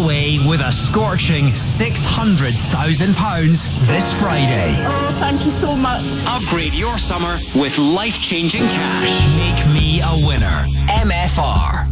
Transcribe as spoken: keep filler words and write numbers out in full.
away with a scorching six hundred thousand pounds this Friday. Oh, thank you so much. Upgrade your summer with life-changing cash. Make me a winner. M F R.